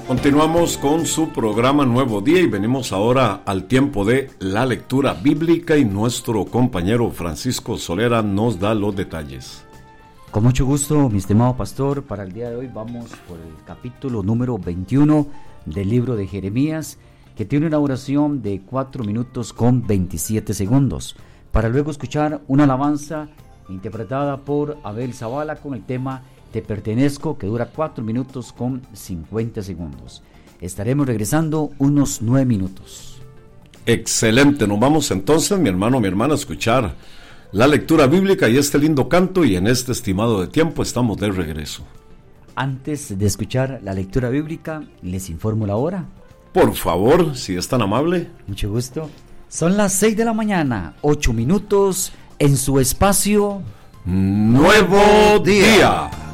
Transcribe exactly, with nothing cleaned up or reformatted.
Continuamos con su programa Nuevo Día y venimos ahora al tiempo de la lectura bíblica y nuestro compañero Francisco Solera nos da los detalles. Con mucho gusto, mi estimado pastor, para el día de hoy vamos por el capítulo número veintiuno del libro de Jeremías, que tiene una oración de cuatro minutos con veintisiete segundos, para luego escuchar una alabanza interpretada por Abel Zavala con el tema Te pertenezco, que dura cuatro minutos con cincuenta segundos. Estaremos regresando unos nueve minutos. Excelente, nos vamos entonces, mi hermano, mi hermana, a escuchar la lectura bíblica y este lindo canto, y en este estimado de tiempo estamos de regreso. Antes de escuchar la lectura bíblica, les informo la hora. Por favor, si es tan amable. Mucho gusto. Son las seis de la mañana, ocho minutos en su espacio Nuevo Día.